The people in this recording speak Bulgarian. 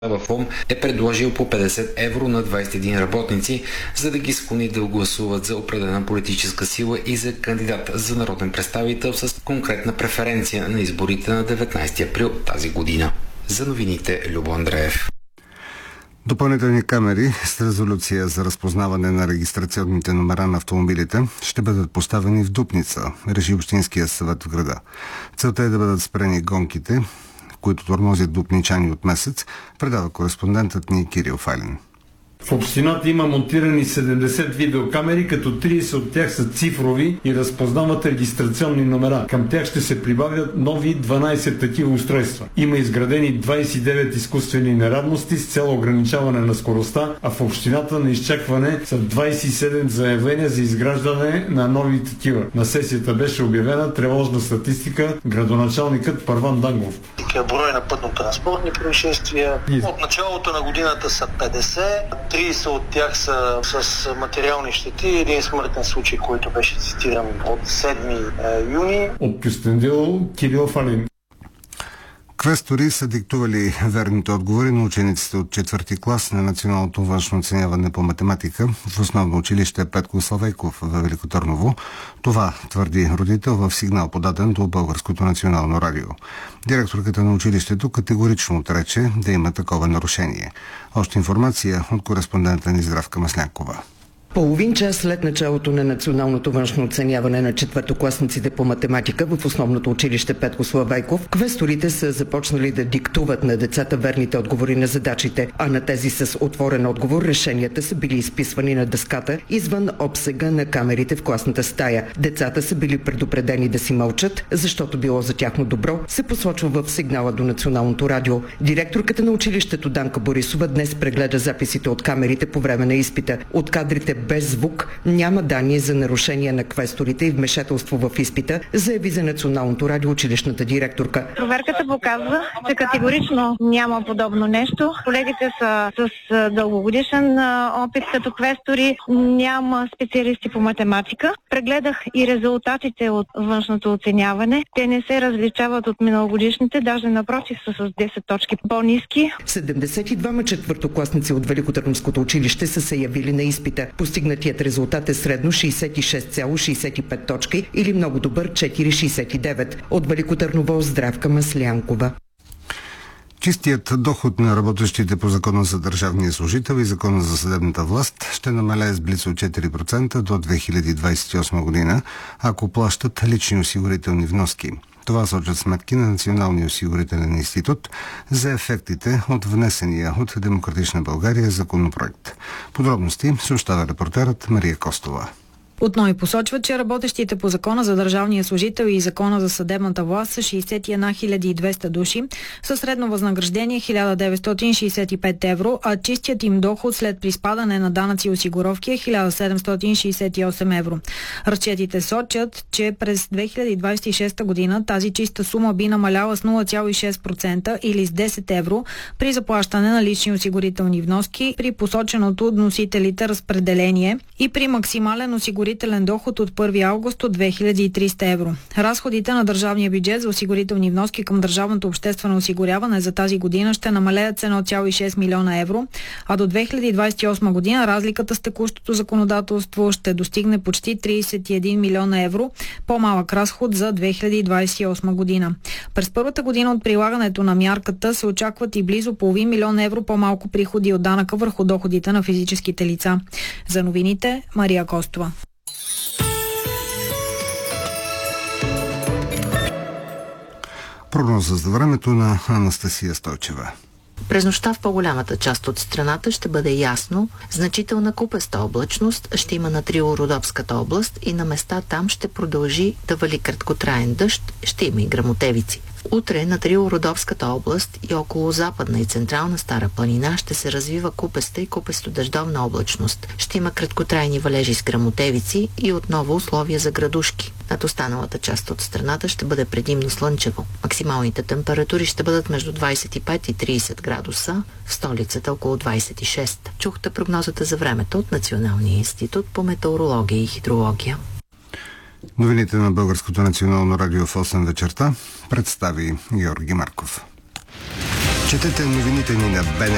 ФОМ е предложил по 50 евро на 21 работници, за да ги склони да гласуват за определена политическа сила и за кандидат за народен представител с конкретна преференция на изборите на 19 април тази година. За новините Любо Андреев. Допълнителни камери с резолюция за разпознаване на регистрационните номера на автомобилите ще бъдат поставени в Дупница, реши Общинския съвет в града. Целта е да бъдат спрени гонките, които тормозят дупничани от месец, предава кореспондентът ни Кирил Файлин. В общината има монтирани 70 видеокамери, като 30 от тях са цифрови и разпознават регистрационни номера. Към тях ще се прибавят нови 12 такива устройства. Има изградени 29 изкуствени неравности с цел ограничаване на скоростта, а в общината на изчакване са 27 заявления за изграждане на нови такива. На сесията беше обявена тревожна статистика градоначалникът Първан Дангов. Брой на пътно-транспортни происшествия. От началото на годината са 50. 30 от тях са с материални щети. Един смъртен случай, който беше цитиран от 7 юни. От Кюстендил, Кирил Фалин. Квестори са диктували верните отговори на учениците от 4-ти клас на националното външно оценяване по математика в основно училище Петко Славейков в Велико Търново. Това твърди родител в сигнал, подаден до Българското национално радио. Директорката на училището категорично отрече да има такова нарушение. Още информация от кореспондента ни Здравка Маслянкова. Половин час след началото на националното външно оценяване на четвъртокласниците по математика в основното училище Петко Славейков, квесторите са започнали да диктуват на децата верните отговори на задачите, а на тези с отворен отговор решенията са били изписвани на дъската извън обсега на камерите в класната стая. Децата са били предупредени да си мълчат, защото било за тяхно добро, се посочва в сигнала до националното радио. Директорката на училището Данка Борисова днес прегледа записите от камерите по време на изпита. От кадрите без звук няма данни за нарушения на квесторите и вмешателство в изпита, заяви за националното радио училищната директорка. Проверката показва, че категорично няма подобно нещо. Колегите са с дългогодишен опит като квестори, няма специалисти по математика. Прегледах и резултатите от външното оценяване. Те не се различават от миналогодишните, даже напротив са с 10 точки по-ниски. 72 четвъртокласници от Великотърновското училище са се явили на изпита. Постигнатият резултат е средно 66,65 точки или много добър 4,69. От Велико Търново Здравка Маслянкова. Чистият доход на работещите по Закона за държавния служител и Закона за съдебната власт ще намалее с близо 4% до 2028 година, ако плащат лични осигурителни вноски. Това сочат сметки на Националния осигурителен институт за ефектите от внесения от Демократична България законопроект. Подробности съобщава репортерът Мария Костова. Отново посочва, че работещите по Закона за държавния служител и Закона за съдебната власт са 61 200 души, със средно възнаграждение 1965 евро, а чистият им доход след приспадане на данъци и осигуровки е 1768 евро. Разчетите сочат, че през 2026 година тази чиста сума би намаляла с 0,6% или с 10 евро при заплащане на лични осигурителни вноски при посоченото от носителите разпределение и при максимален осигурителен доход от 1 август от 2300 евро. Разходите на държавния бюджет за осигурителни вноски към държавното обществено осигуряване за тази година ще намалеят с 1,6 милиона евро, а до 2028 година разликата с текущото законодателство ще достигне почти 31 милиона евро, по-малък разход за 2028 година. През първата година от прилагането на мярката се очакват и близо половин милион евро по-малко приходи от данъка върху доходите на физическите лица. За новините Мария Костова. Прогноза за времето на Анастасия Стойчева. През нощта в по-голямата част от страната ще бъде ясно, значителна купеста облачност ще има на Трио-Родопската област и на места там ще продължи да вали краткотраен дъжд, ще има и гръмотевици. Утре на Трио-Родопската област и около западна и централна Стара планина ще се развива купеста и купесто-дъждовна облачност. Ще има краткотрайни валежи с гръмотевици и отново условия за градушки. Над останалата част от страната ще бъде предимно слънчево. Максималните температури ще бъдат между 25 и 30 градуса, в столицата около 26. Чухте прогнозата за времето от Националния институт по метеорология и хидрология. Новините на Българското национално радио в 8 вечерта представи Георги Марков. Четете новините ни на БНР.